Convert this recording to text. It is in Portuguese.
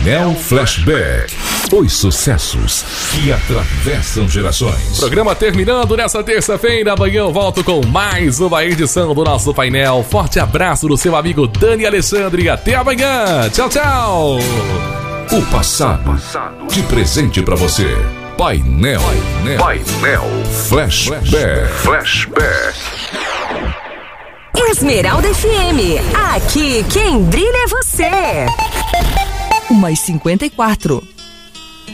Painel Flashback. Os sucessos que atravessam gerações. Programa terminando nessa terça-feira. Amanhã eu volto com mais uma edição do nosso painel. Forte abraço do seu amigo Dani Alexandre. Até amanhã. Tchau, tchau. O passado de presente pra você. Painel Flashback. Esmeralda FM. Aqui quem brilha é você. 1h54.